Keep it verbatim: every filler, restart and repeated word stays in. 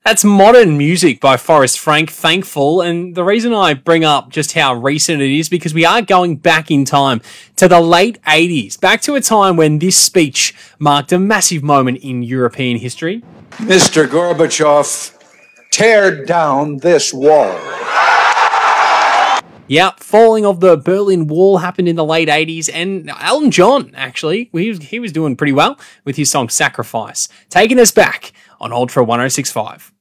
That's Modern Music by Forrest Frank, Thankful. And the reason I bring up just how recent it is because we are going back in time to the late eighties, back to a time when this speech marked a massive moment in European history. Mister Gorbachev, tear down this wall. Yeah, falling of the Berlin Wall happened in the late eighties, and Elton John, actually, he was, he was doing pretty well with his song Sacrifice, taking us back on Ultra one oh six point five.